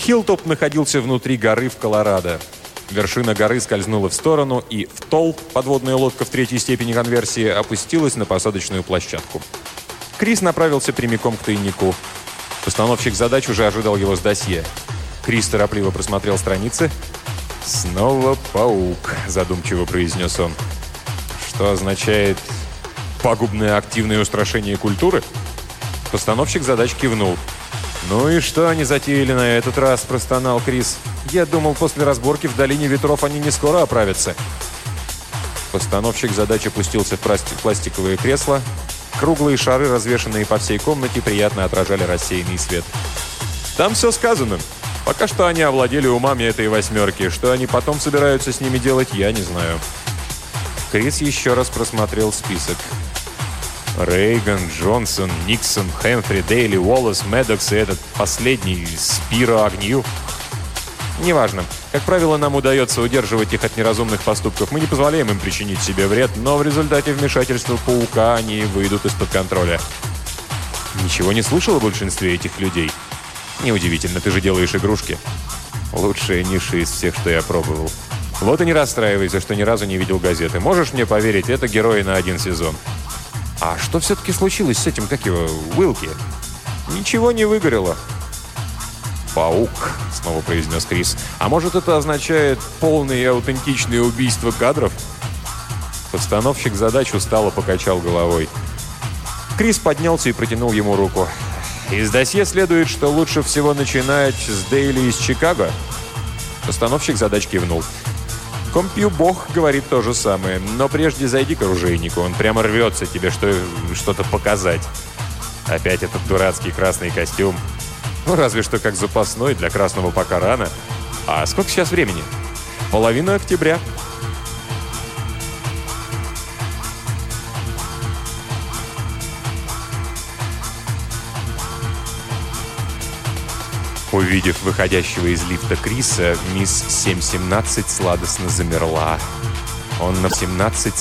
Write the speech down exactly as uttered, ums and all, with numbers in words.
Хиллтоп находился внутри горы в Колорадо. Вершина горы скользнула в сторону, и в Толл, подводная лодка в третьей степени конверсии, опустилась на посадочную площадку. Крис направился прямиком к тайнику. Постановщик задач уже ожидал его с досье. Крис торопливо просмотрел страницы. «Снова паук», — задумчиво произнес он. «Что означает пагубное активное устрашение культуры?» Постановщик задач кивнул. «Ну и что они затеяли на этот раз?» – простонал Крис. «Я думал, после разборки в Долине Ветров они не скоро оправятся». Постановщик задач опустился в пластиковое кресло. Круглые шары, развешанные по всей комнате, приятно отражали рассеянный свет. «Там все сказано. Пока что они овладели умами этой восьмерки. Что они потом собираются с ними делать, я не знаю». Крис еще раз просмотрел список. Рейган, Джонсон, Никсон, Хэмфри, Дейли, Уоллес, Медокс и этот последний, Спиро Агнью. Неважно. Как правило, нам удается удерживать их от неразумных поступков. Мы не позволяем им причинить себе вред, но в результате вмешательства паука они выйдут из-под контроля. Ничего не слышал о большинстве этих людей? Неудивительно, ты же делаешь игрушки. Лучшая ниша из всех, что я пробовал. Вот и не расстраивайся, что ни разу не видел газеты. Можешь мне поверить, это герои на один сезон. А что все-таки случилось с этим, как его, Уилки? Ничего не выгорело. «Паук», — снова произнес Крис. «А может, это означает полное и аутентичное убийство кадров?» Постановщик задач устало покачал головой. Крис поднялся и протянул ему руку. «Из досье следует, что лучше всего начинать с Дейли из Чикаго?» Постановщик задач кивнул. «Компью-бог говорит то же самое, но прежде зайди к оружейнику, он прямо рвется тебе что, что-то показать. Опять этот дурацкий красный костюм. Ну, разве что как запасной, для красного пока рано. А сколько сейчас времени? Половина октября». Увидев выходящего из лифта Криса, мисс семь семнадцать сладостно замерла. Он на семнадцать